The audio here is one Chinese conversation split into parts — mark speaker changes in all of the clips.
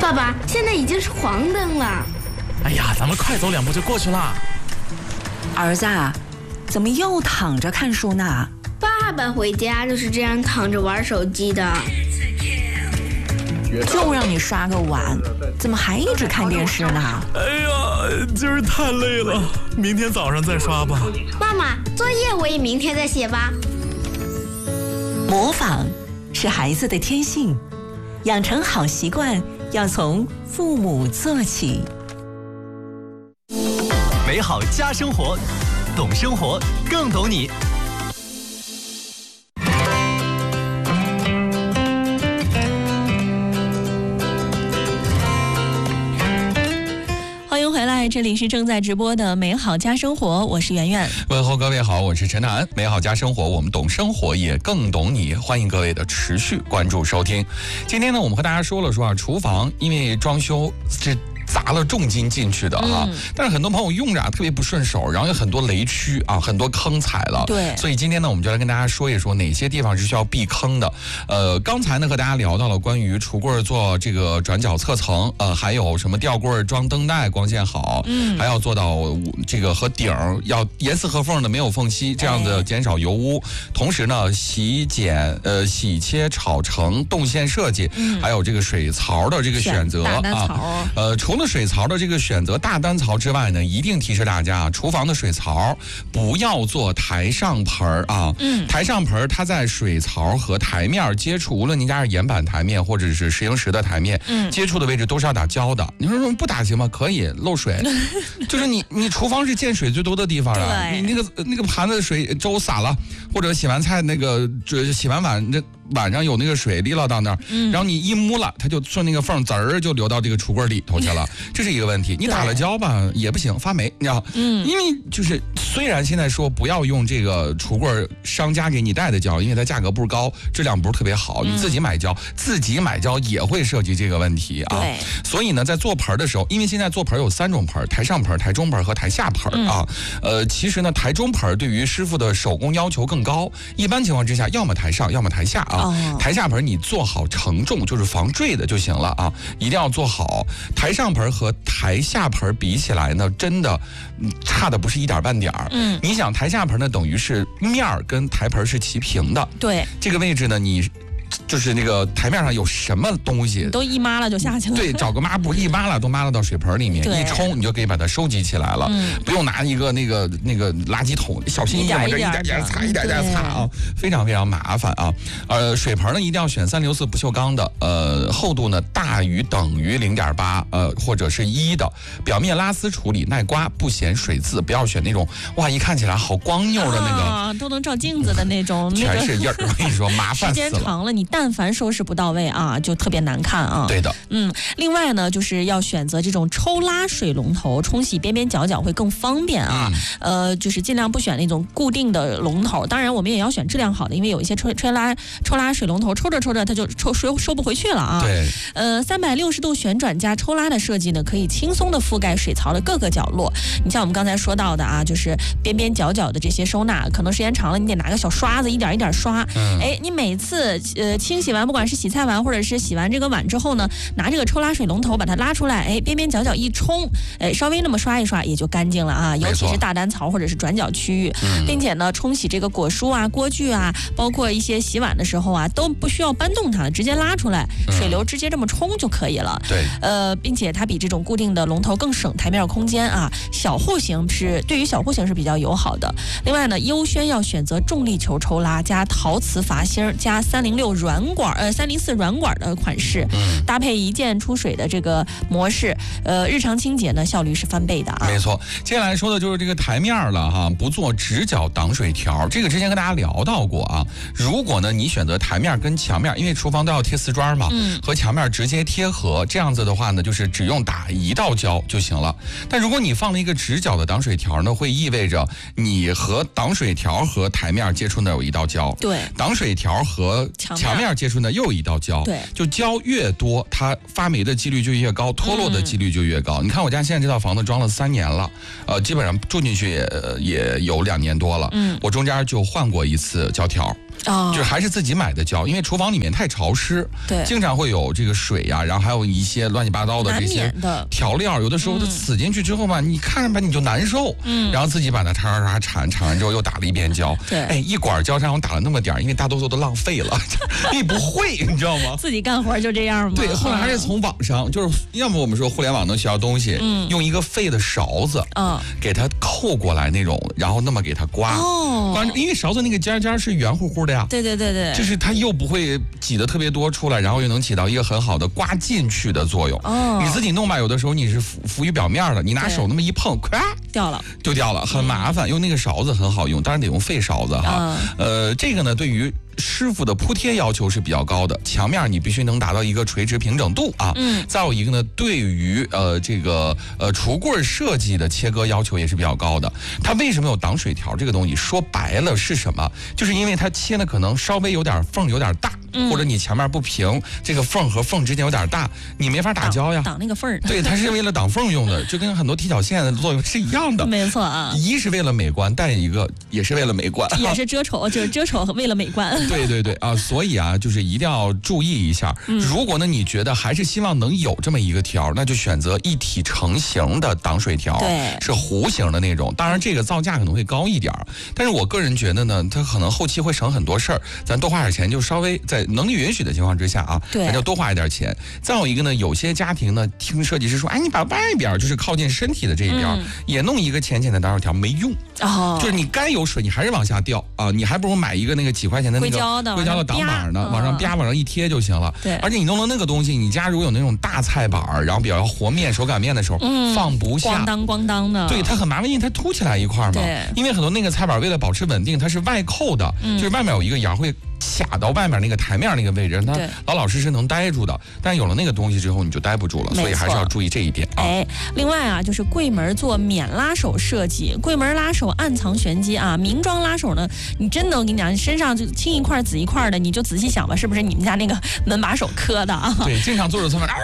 Speaker 1: 爸爸，现在已经是黄灯了。
Speaker 2: 哎呀，咱们快走2步就过去了。
Speaker 3: 儿子，怎么又躺着看书呢？
Speaker 1: 爸爸回家就是这样躺着玩手机的。
Speaker 3: 就让你刷个碗，怎么还一直看电视呢？
Speaker 2: 哎呀，今儿太累了，明天早上再刷吧。
Speaker 1: 妈妈，作业我也明天再写吧。
Speaker 3: 模仿是孩子的天性，养成好习惯要从父母做起。
Speaker 4: 美好家生活，懂生活更懂你。
Speaker 5: 欢迎回来，这里是正在直播的美好家生活，我是圆圆。
Speaker 6: 问候各位好，我是陈楠。美好家生活，我们懂生活，也更懂你。欢迎各位的持续关注收听。今天呢，我们和大家说啊，厨房因为装修这砸了重金进去的哈，但是很多朋友用着特别不顺手，然后有很多雷区啊，很多坑踩了。
Speaker 5: 对，
Speaker 6: 所以今天呢，我们就来跟大家说一说哪些地方是需要避坑的。刚才呢和大家聊到了关于橱柜做这个转角侧层，还有什么吊柜装灯带光线好，还要做到这个和顶要严丝合缝的，没有缝隙，这样子减少油污。同时呢，洗切炒成动线设计，还有这个水槽的这个选择
Speaker 5: 啊，
Speaker 6: 除了水槽的这个选择大单槽之外呢，一定提示大家，厨房的水槽不要做台上盆啊。台上盆它在水槽和台面接触，无论您家是岩板台面或者是石英石的台面，接触的位置都是要打胶的。你说不打行吗？可以漏水，就是你厨房是见水最多的地方了，你那个盘子水粥洒了，或者洗完菜那个洗完碗这碗上有那个水沥了到那儿，然后你一摸了，它就顺那个缝滋儿就流到这个橱柜里头去了，这是一个问题。你打了胶吧也不行，发霉，你知道？因为就是虽然现在说不要用这个橱柜商家给你带的胶，因为它价格不是高，质量不是特别好，你自己买胶也会涉及这个问题啊。所以呢，在做盆的时候，因为现在做盆有3种盆，台上盆、台中盆和台下盆啊。其实呢，台中盆对于师傅的手工要求更高，一般情况之下，要么台上，要么台下啊。台下盆你做好承重，就是防坠的就行了啊，一定要做好。台上盆和台下盆比起来呢，真的差的不是一点半点儿。你想台下盆呢，等于是面儿跟台盆是齐平的。
Speaker 5: 对，
Speaker 6: 这个位置呢，你就是那个台面上有什么东西，
Speaker 5: 都一抹了就下去了。
Speaker 6: 对，找个抹布一抹了，都抹了到水盆里面，一冲你就可以把它收集起来了。不用拿一个那个垃圾桶，小心翼翼往这一点点擦，一点点擦啊，非常非常麻烦啊。水盆呢一定要选3、6、4不锈钢的，厚度呢大于等于0.8，或者是1的，表面拉丝处理耐刮，不显水渍，不要选那种哇一看起来好光溜的那个，
Speaker 5: 都能照镜子的那种，
Speaker 6: 全是印儿。我跟你说，麻烦死了。
Speaker 5: 时间长了，你但凡收拾不到位啊，就特别难看啊。
Speaker 6: 对的。
Speaker 5: 另外呢，就是要选择这种抽拉水龙头，冲洗边边角角会更方便啊。就是尽量不选那种固定的龙头，当然我们也要选质量好的，因为有一些抽拉水龙头抽着它就收不回去了啊。
Speaker 6: 对。
Speaker 5: 360度旋转加抽拉的设计呢，可以轻松的覆盖水槽的各个角落。你像我们刚才说到的啊，就是边边角角的这些收纳，可能时间长了，你得拿个小刷子一点一点刷。你每次清洗完，不管是洗菜完或者是洗完这个碗之后呢，拿这个抽拉水龙头把它拉出来，边边角角一冲，稍微那么刷一刷也就干净了啊。尤其是大单槽或者是转角区域，并且呢，冲洗这个果蔬啊、锅具啊，包括一些洗碗的时候啊，都不需要搬动它，直接拉出来，水流直接这么冲就可以了。
Speaker 6: 对。
Speaker 5: 并且它比这种固定的龙头更省台面空间啊。对于小户型是比较友好的。另外呢，优先要选择重力球抽拉加陶瓷阀芯加304软管的款式，搭配一键出水的这个模式，日常清洁呢效率是翻倍的啊。
Speaker 6: 没错，接下来说的就是这个台面了哈，不做直角挡水条，这个之前跟大家聊到过啊。如果呢你选择台面跟墙面，因为厨房都要贴瓷砖嘛，和墙面直接贴合，这样子的话呢，就是只用打1道胶就行了。但如果你放了一个直角的挡水条呢，会意味着你和挡水条和台面接触呢有1道胶，
Speaker 5: 对，
Speaker 6: 挡水条和墙面接触呢又有1道胶，
Speaker 5: 对，
Speaker 6: 就胶越多，它发霉的几率就越高，脱落的几率就越高。你看我家现在这套房子装了3年了，基本上住进去也有2年多了，我中间就换过1次胶条。 就是还是自己买的胶，因为厨房里面太潮湿，
Speaker 5: 对，
Speaker 6: 经常会有这个水呀，然后还有一些乱七八糟的这些调料，有的时候它死进去之后吧，你看着吧你就难受，然后自己把它铲完之后又打了一遍胶，
Speaker 5: 对，
Speaker 6: 哎，一管胶上我打了那么点，因为大多数都浪费了，你不会，你知道吗？
Speaker 5: 自己干活就这样吗？
Speaker 6: 对，后来还是从网上，就是要么我们说互联网能学到东西，用一个废的勺子，给它扣过来那种，然后那么给它刮，因为勺子那个尖尖是圆乎乎的呀，
Speaker 5: 对，
Speaker 6: 就是它又不会挤得特别多出来，然后又能起到一个很好的刮进去的作用。你自己弄吧，有的时候你是浮于表面的，你拿手那么一碰，咵就掉了，很麻烦。用那个勺子很好用，当然得用废勺子哈。这个呢，对于师傅的铺贴要求是比较高的，墙面你必须能达到一个垂直平整度啊。再有一个呢，对于这个橱柜设计的切割要求也是比较高的。它为什么有挡水条这个东西？说白了是什么？就是因为它切的可能稍微有点缝有点大，或者你墙面不平，这个缝和缝之间有点大，你没法打胶呀。
Speaker 5: 挡那个缝儿。
Speaker 6: 对，它是为了挡缝用的，就跟很多踢脚线的作用是一样的。
Speaker 5: 没错啊。
Speaker 6: 一是为了美观，但一个也是为了美观。
Speaker 5: 也是遮丑，就是遮丑为了美观。
Speaker 6: 对啊，所以啊，就是一定要注意一下。如果呢，你觉得还是希望能有这么一个条，那就选择一体成型的挡水条，
Speaker 5: 对，
Speaker 6: 是弧形的那种。当然，这个造价可能会高一点，但是我个人觉得呢，它可能后期会省很多事儿，咱多花点钱，就稍微在能力允许的情况之下啊，咱就多花一点钱。再有一个呢，有些家庭呢，听设计师说，哎，你把外边就是靠近身体的这一边也弄一个浅浅的挡水条，没用。就是你该有水，你还是往下掉啊，你还不如买一个那个几块钱的那个硅胶的挡板呢，往上啪往上一贴就行了。
Speaker 5: 对，
Speaker 6: 而且你弄了那个东西，你家如果有那种大菜板，然后比较和面、手擀面的时候，放不下，
Speaker 5: 咣当的。
Speaker 6: 对，它很麻烦，因为它凸起来一块嘛。
Speaker 5: 对，
Speaker 6: 因为很多那个菜板为了保持稳定，它是外扣的，就是外面有一个沿会卡到外面那个台面那个位置，它老老实实能待住的。但有了那个东西之后，你就待不住了，所以还是要注意这一点啊。
Speaker 5: 另外啊，就是柜门做免拉手设计，柜门拉手暗藏玄机啊。明装拉手呢，你真的我跟你讲，身上就青一块紫一块的，你就仔细想吧，是不是你们家那个门把手磕的啊？
Speaker 6: 对，经常做着做饭，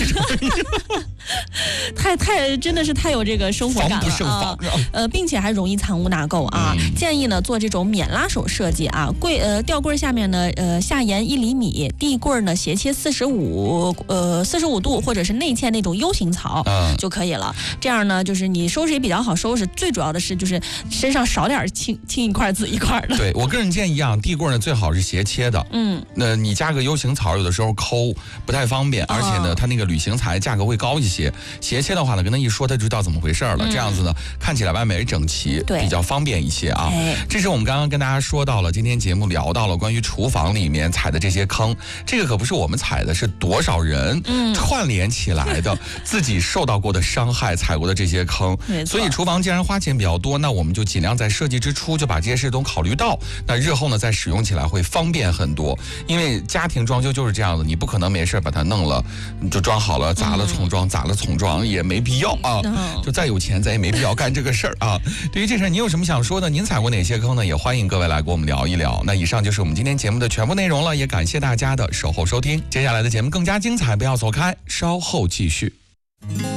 Speaker 5: 太真的是太有这个生活感了，
Speaker 6: 防不胜防
Speaker 5: 并且还容易藏污纳垢啊。建议呢做这种免拉手设计啊，吊柜下面呢下沿1厘米，地柜呢斜切45度，或者是内嵌那种 U 型槽就可以了。这样呢就是你收拾也比较好收拾，最主要的是就是身上少点青一块紫一块的。
Speaker 6: 对，我个人建议啊，地柜呢最好是斜切的。那你加个 U 型槽有的时候抠不太方便，而且呢它那个铝型材价格会高一些。斜切的话呢，跟他一说他就知道怎么回事了。这样子呢看起来外面也整齐，比较方便一些啊。这是我们刚刚跟大家说到了，今天节目聊到了关于厨房里面踩的这些坑，这个可不是我们踩的，是多少人串联起来的，自己受到过的伤害，踩过的这些坑。所以厨房既然花钱比较多，那我们就尽量在设计之初就把这些事都考虑到，那日后呢再使用起来会方便很多。因为家庭装修就是这样的，你不可能没事把它弄了就装好了，砸了重装，砸了重装也没必要啊。就再有钱咱也没必要干这个事儿啊。对于这事儿你有什么想说的？您踩过哪些坑呢？也欢迎各位来跟我们聊一聊。那以上就是我们今天节目的全部内容了，也感谢大家的守候收听。接下来的节目更加精彩，不要走开，稍后继续。